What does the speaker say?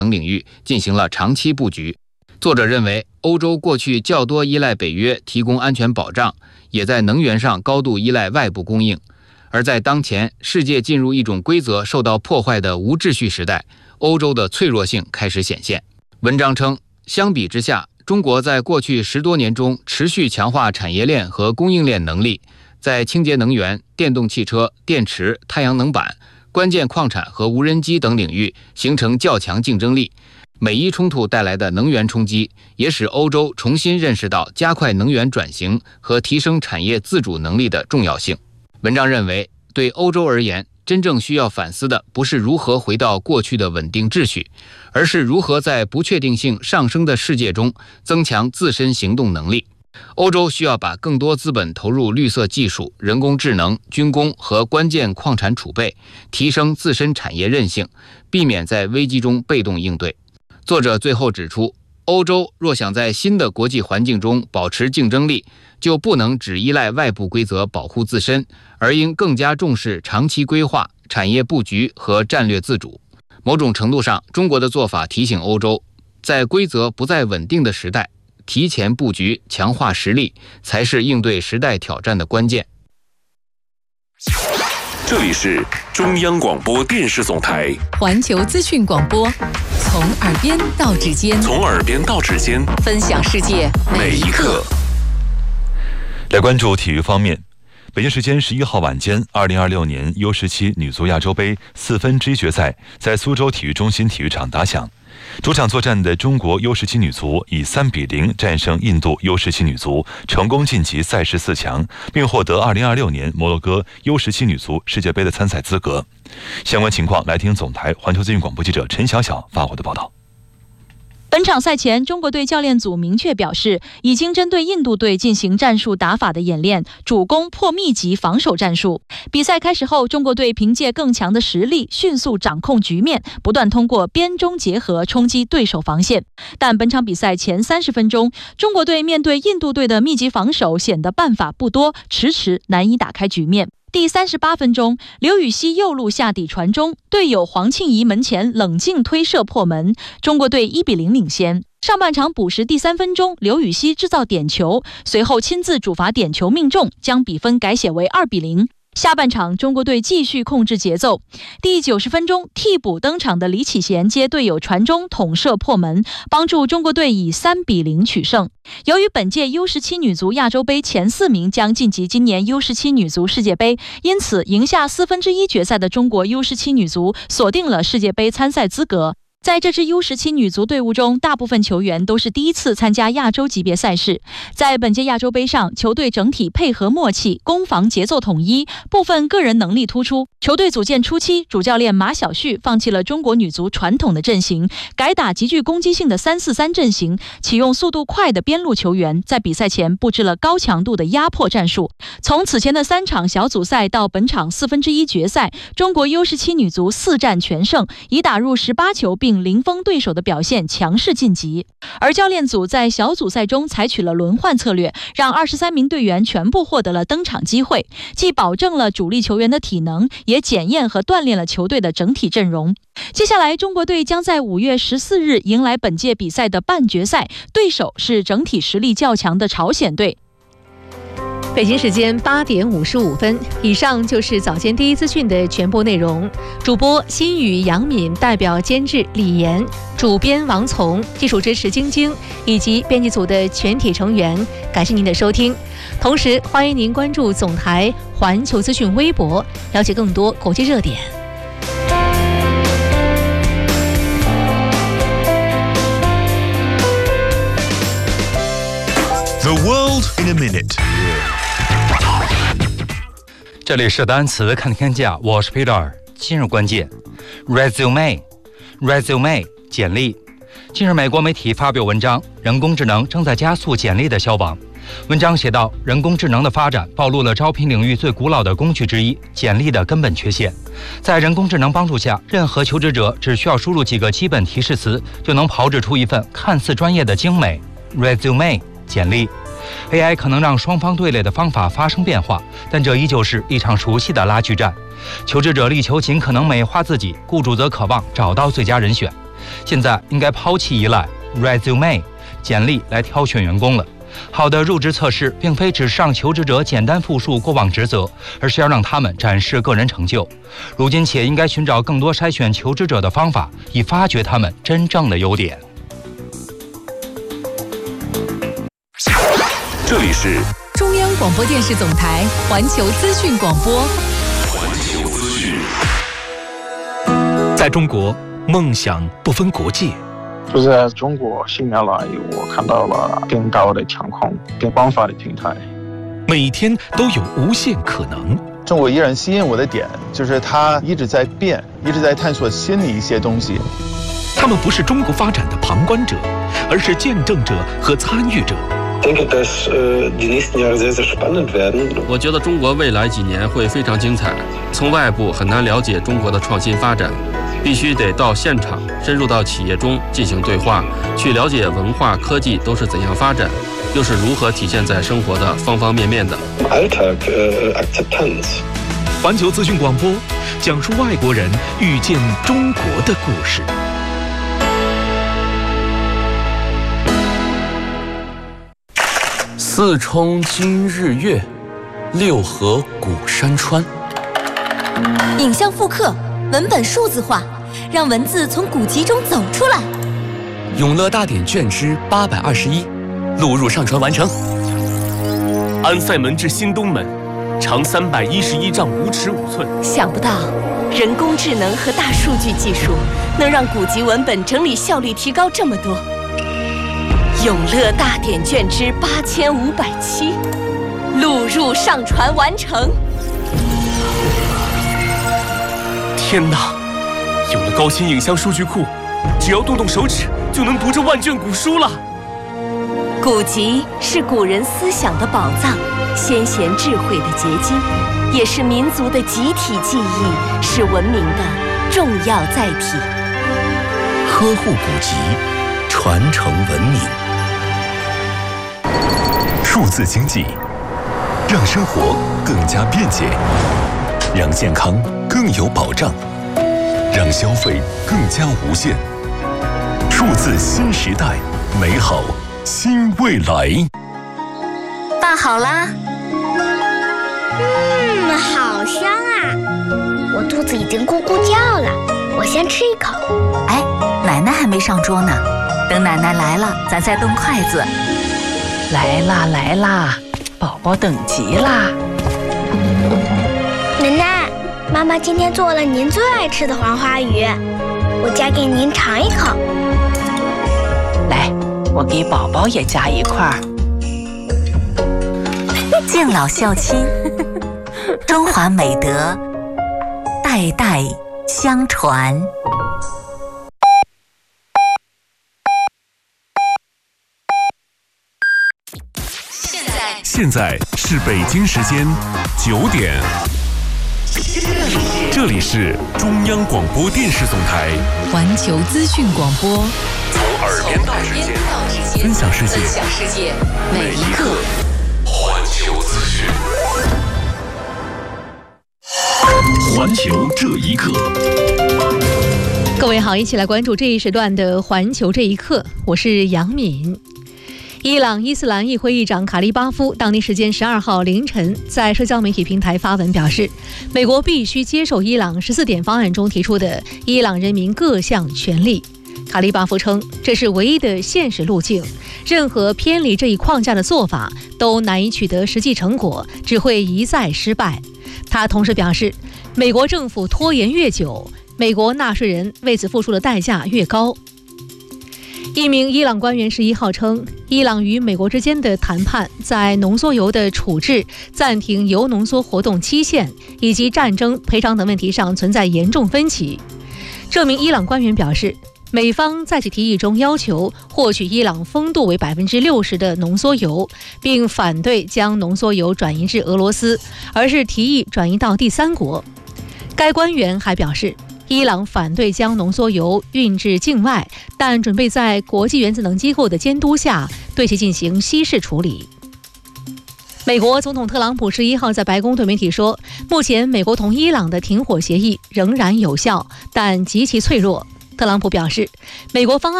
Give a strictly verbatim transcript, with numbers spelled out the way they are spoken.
等领域进行了长期布局。作者认为，欧洲过去较多依赖北约提供安全保障，也在能源上高度依赖外部供应。而在当前世界进入一种规则受到破坏的无秩序时代，欧洲的脆弱性开始显现。文章称，相比之下，中国在过去十多年中持续强化产业链和供应链能力，在清洁能源、电动汽车、电池、太阳能板、关键矿产和无人机等领域形成较强竞争力。美伊冲突带来的能源冲击，也使欧洲重新认识到加快能源转型和提升产业自主能力的重要性。文章认为，对欧洲而言，真正需要反思的不是如何回到过去的稳定秩序，而是如何在不确定性上升的世界中增强自身行动能力。欧洲需要把更多资本投入绿色技术、人工智能、军工和关键矿产储备，提升自身产业韧性，避免在危机中被动应对。作者最后指出，欧洲若想在新的国际环境中保持竞争力，就不能只依赖外部规则保护自身，而应更加重视长期规划、产业布局和战略自主。某种程度上，中国的做法提醒欧洲，在规则不再稳定的时代，提前布局、强化实力，才是应对时代挑战的关键。 这里是中央广播电视总台环球资讯广播，从耳边到指尖， 从耳边到指尖， 分享世界每一刻。 来关注体育方面，北京时间十一号晚间，二零二六年 U 十七 女足亚洲杯四分之一决赛在苏州体育中心体育场打响。主场作战的中国 U 十七 女足以三比零战胜印度 U 十七 女足，成功晋级赛事四强，并获得二零二六年摩洛哥 U 十七 女足世界杯的参赛资格。相关情况，来听总台环球资讯广播记者陈晓晓发回的报道。 本场赛前，中国队教练组明确表示，已经针对印度队进行战术打法的演练，主攻破密集防守战术。比赛开始后，中国队凭借更强的实力，迅速掌控局面，不断通过边中结合冲击对手防线。但本场比赛前三十分钟，中国队面对印度队的密集防守显得办法不多，迟迟难以打开局面。第三十八分钟，刘禹锡右路下底传中，队友黄庆怡门前冷静推射破门，中国队一比零领先。上半场补时第三分钟，刘禹锡制造点球，随后亲自主罚点球命中，将比分改写为二比零。下半场，中国队继续控制节奏。第九十分钟，替补登场的李启贤接队友传中捅射破门，帮助中国队以三比零取胜。由于本届 U 十七 女足亚洲杯前四名将晋级今年 U 十七 女足世界杯，因此赢下四分之一决赛的中国 U 十七 女足锁定了世界杯参赛资格。在这支 U 十七 女足队伍中，大部分球员都是第一次参加亚洲级别赛事。在本届亚洲杯上，球队整体配合默契，攻防节奏统一，部分个人能力突出。球队组建初期，主教练马晓旭放弃了中国女足传统的阵型，改打极具攻击性的三四三阵型，启用速度快的边路球员，在比赛前布置了高强度的压迫战术。从此前的三场小组赛到本场四分之一决赛，中国 U 十七 女足四战全胜，已打入十八球并零封对手的表现，强势晋级。而教练组在小组赛中采取了轮换策略，让二十三名队员全部获得了登场机会，既保证了主力球员的体能，也检验和锻炼了球队的整体阵容。接下来，中国队将在五月十四日迎来本届比赛的半决赛，对手是整体实力较强的朝鲜队。 北京时间八点五十五分，以上就是早间第一资讯的全部内容。主播新宇、杨敏，代表监制李岩，主编王从，技术支持晶晶，以及编辑组的全体成员，感谢您的收听。同时，欢迎您关注总台环球资讯微博，了解更多国际热点。 The world in a minute。 这里是单词看天下，我是 Peter。今日关键 resume resume 简历。近日，美国媒体发表文章，人工智能正在加速简历的消亡。文章写道，人工智能的发展暴露了招聘领域最古老的工具之一——简历的根本缺陷。在人工智能帮助下，任何求职者只需要输入几个基本提示词，就能炮制出一份看似专业的精美 resume 简历。A I 可能让双方对垒的方法发生变化，但这依旧是一场熟悉的拉锯战。求职者力求尽可能美化自己，雇主则渴望找到最佳人选。 现在应该抛弃依赖 resume 简历来挑选员工了。好的入职测试并非只是让求职者简单复述过往职责，而是要让他们展示个人成就。如今企业应该寻找更多筛选求职者的方法，以发掘他们真正的优点。 这里是中央广播电视总台环球资讯广播。 环球资讯。 在中国，梦想不分国界。 就在中国，新年来我看到了更高的天空、更广泛的平台， 每天都有无限可能。 中国依然吸引我的点，就是它一直在变，一直在探索新的一些东西。 他们不是中国发展的旁观者，而是见证者和参与者。 我觉得中国未来几年会非常精彩。从外部很难了解中国的创新发展，必须得到现场，深入到企业中进行对话，去了解文化、科技都是怎样发展，又是如何体现在生活的方方面面的。 环球资讯广播讲述外国人遇见中国的故事。 四冲今日月，六合古山川。 影像复刻，文本数字化，让文字从古籍中走出来。 永乐大典卷之八百二十一，录入上传完成。 安塞门至新东门，长三百一十一丈五尺五寸。 想不到，人工智能和大数据技术能让古籍文本整理效率提高这么多。永乐大典卷之八千五百七，录入上传完成。 天哪！有了高清影像数据库，只要动动手指就能读这万卷古书了。 古籍是古人思想的宝藏，先贤智慧的结晶，也是民族的集体记忆，是文明的重要载体。 呵护古籍，传承文明。数字经济，让生活更加便捷，让健康更有保障，让消费更加无限。数字新时代，美好新未来。 拌好啦！嗯，好香啊！我肚子已经咕咕叫了，我先吃一口。 哎，奶奶还没上桌呢，等奶奶来了，咱再动筷子。 来啦来啦，宝宝等急啦！ 奶奶，妈妈今天做了您最爱吃的黄花鱼，我夹给您尝一口。 来，我给宝宝也夹一块。 敬老孝亲，中华美德，代代相传。 现在是北京时间九点，这里是中央广播电视总台环球资讯广播， 从耳边到世界，分享世界， 分享世界，每一刻。 环球资讯， 环球这一刻。 各位好，一起来关注这一时段的环球这一刻，我是杨敏。伊朗伊斯兰议会议长卡利巴夫当地时间十二号凌晨在社交媒体平台发文表示，美国必须接受伊朗十四点方案中提出的伊朗人民各项权利。卡利巴夫称，这是唯一的现实路径，任何偏离这一框架的做法都难以取得实际成果，只会一再失败。他同时表示，美国政府拖延越久，美国纳税人为此付出的代价越高。一名伊朗官员十一号称，伊朗与美国之间的谈判在浓缩铀的处置、暂停铀浓缩活动期限以及战争赔偿等问题上存在严重分歧。这名伊朗官员表示，美方在其提议中要求获取伊朗丰度为百分之六十的浓缩铀，并反对将浓缩铀转移至俄罗斯，而是提议转移到第三国。该官员还表示，伊朗反对将浓缩铀运至境外，但准备在国际原子能机构的监督下对其进行稀释处理。美国总统特朗普十一号在白宫对媒体说，目前美国同伊朗的停火协议仍然有效，但极其脆弱。 特朗普表示，美国方案